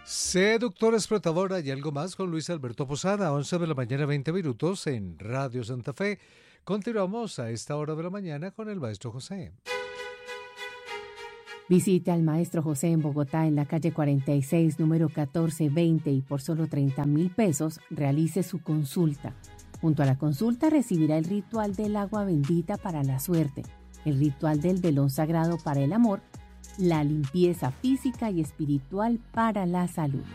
Seductora, explotadora y algo más con Luis Alberto Posada, 11 de la mañana, 20 minutos en Radio Santa Fe. Continuamos a esta hora de la mañana con el Maestro José. Visite al Maestro José en Bogotá, en la calle 46, número 1420, y por solo 30,000 pesos realice su consulta. Junto a la consulta recibirá el ritual del agua bendita para la suerte, el ritual del velón sagrado para el amor, la limpieza física y espiritual para la salud.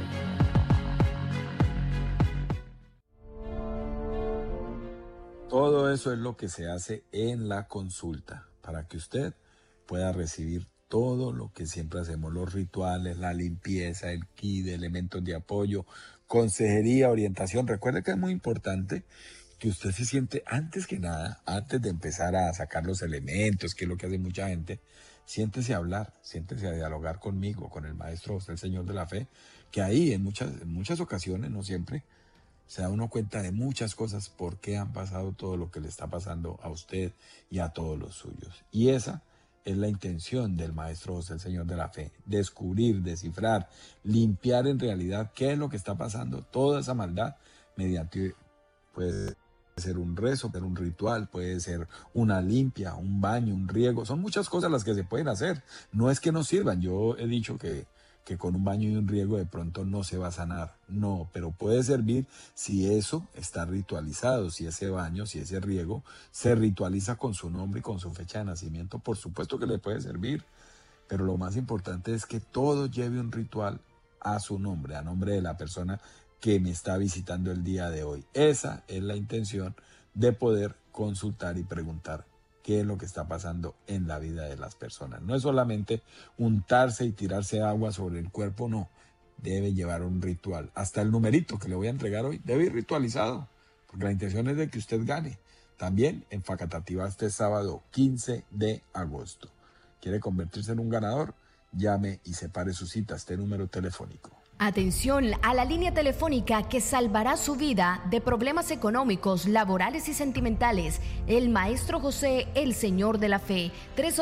Todo eso es lo que se hace en la consulta, para que usted pueda recibir todo lo que siempre hacemos, los rituales, la limpieza, el kit de elementos de apoyo, consejería, orientación. Recuerde que es muy importante que usted se siente, antes que nada, antes de empezar a sacar los elementos, que es lo que hace mucha gente, siéntese a hablar, siéntese a dialogar conmigo, con el Maestro José, el Señor de la Fe, que ahí en muchas ocasiones, no siempre, se da uno cuenta de muchas cosas, por qué han pasado todo lo que le está pasando a usted y a todos los suyos. Y esa es la intención del Maestro José, el Señor de la Fe: descubrir, descifrar, limpiar en realidad qué es lo que está pasando, toda esa maldad, mediante, puede ser un rezo, un ritual, puede ser una limpia, un baño, un riego. Son muchas cosas las que se pueden hacer. No es que no sirvan. Yo he dicho que con un baño y un riego de pronto no se va a sanar. No, pero puede servir si eso está ritualizado, si ese baño, si ese riego se ritualiza con su nombre y con su fecha de nacimiento. Por supuesto que le puede servir, pero lo más importante es que todo lleve un ritual a su nombre, a nombre de la persona que me está visitando el día de hoy. Esa es la intención de poder consultar y preguntar qué es lo que está pasando en la vida de las personas. No es solamente untarse y tirarse agua sobre el cuerpo, no. Debe llevar un ritual. Hasta el numerito que le voy a entregar hoy debe ir ritualizado, porque la intención es de que usted gane. También en Facatativá este sábado 15 de agosto. ¿Quiere convertirse en un ganador? Llame y separe su cita a este número telefónico. Atención a la línea telefónica que salvará su vida de problemas económicos, laborales y sentimentales. El Maestro José, el Señor de la Fe.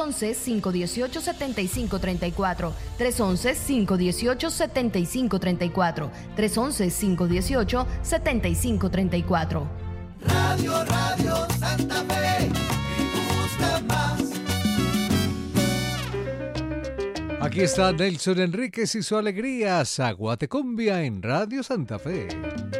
311-518-7534. 311-518-7534. 311-518-7534. Radio Santa Fe. Me gusta más. Aquí está Nelson Enríquez y su alegría, Zaguatecumbia en Radio Santa Fe.